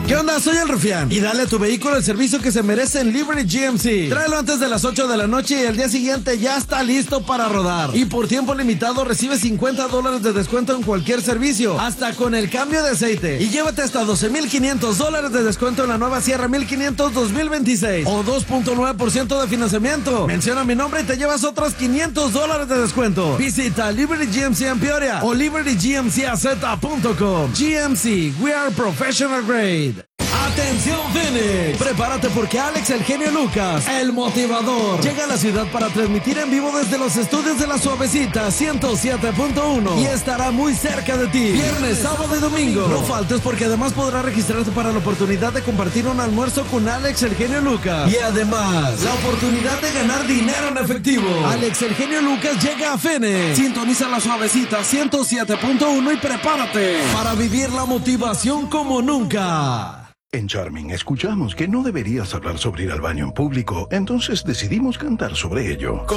¿Qué onda? Soy el Rufián. Y dale a tu vehículo el servicio que se merece en Liberty GMC. Tráelo antes de las 8 de la noche y el día siguiente ya está listo para rodar. Y por tiempo limitado recibe $50 de descuento en cualquier servicio, hasta con el cambio de aceite. Y llévate hasta $12,500 de descuento en la nueva Sierra 1500 2026 o 2.9% de financiamiento. Menciona mi nombre y te llevas otros $500 de descuento. Visita Liberty GMC en Peoria o libertygmcaz.com. GMC, we are professional grade. ¡Atención, Phoenix! Prepárate porque Alex el genio Lucas, el motivador, llega a la ciudad para transmitir en vivo desde los estudios de La Suavecita 107.1 y estará muy cerca de ti. Viernes, sábado y domingo. No faltes porque además podrás registrarte para la oportunidad de compartir un almuerzo con Alex el genio Lucas. Y además, la oportunidad de ganar dinero en efectivo. Alex el genio Lucas llega a Phoenix. Sintoniza La Suavecita 107.1 y prepárate para vivir la motivación como nunca. En Charming escuchamos que no deberías hablar sobre ir al baño en público, entonces decidimos cantar sobre ello.